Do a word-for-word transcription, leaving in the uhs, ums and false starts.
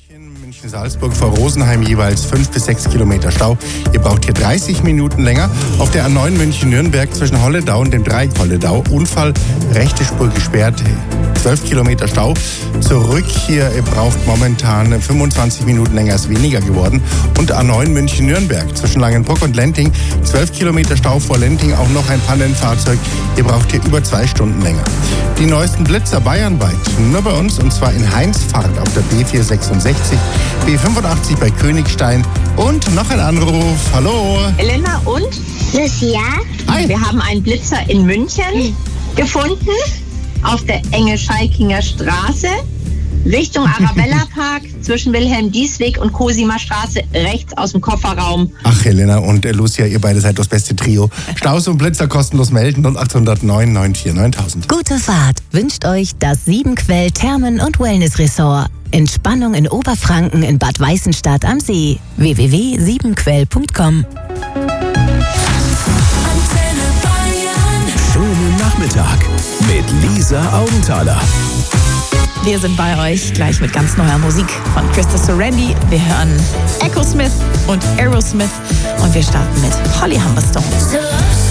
München, München-Salzburg vor Rosenheim jeweils fünf bis sechs Kilometer Stau. Ihr braucht hier dreißig Minuten länger. Auf der A neun München-Nürnberg zwischen Holledau und dem Dreieck Holledau. Unfall, rechte Spur gesperrt, zwölf Kilometer Stau. Zurück hier, ihr braucht momentan fünfundzwanzig Minuten länger, ist weniger geworden. Und A neun München-Nürnberg zwischen Langenbruck und Lenting, zwölf Kilometer Stau vor Lenting, auch noch ein Pannenfahrzeug. Ihr braucht hier über zwei Stunden länger. Die neuesten Blitzer bayernweit, nur bei uns, und zwar in Heinsfahrt auf der B vierhundertsechsundsechzig, B fünfundachtzig bei Königstein und noch ein Anruf. Hallo. Elena und Lucia. Hi. Wir haben einen Blitzer in München gefunden, auf der Enge-Schalkinger Straße, Richtung Arabella Park, zwischen Wilhelm-Dies-Weg und Cosima Straße, rechts aus dem Kofferraum. Ach, Helena und Lucia, ihr beide seid das beste Trio. Staus und Blitzer kostenlos melden und acht null neun neun vier neuntausend. Gute Fahrt wünscht euch das Siebenquell Thermen- und Wellness-Ressort. Entspannung in Oberfranken in Bad Weißenstadt am See. w w w punkt siebenquell punkt com. Schönen Nachmittag mit Lisa Augenthaler. Wir sind bei euch gleich mit ganz neuer Musik von Krista Sorandi. Wir hören Echo Smith und Aerosmith und wir starten mit Holly Humberstone.